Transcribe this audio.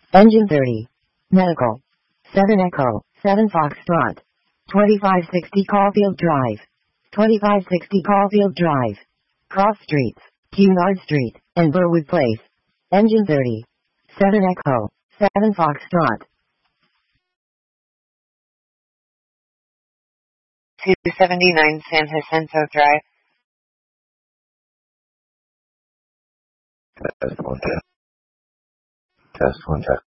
Engine 30. Medical. 7 Echo, 7 Foxtrot. 2560 Caulfield Drive. 2560 Caulfield Drive. Cross Streets, Cunard Street, and Burwood Place. Engine 30. 7 Echo, 7 Foxtrot. 279 San Jacinto Drive. Test 1 test. Test 1 test.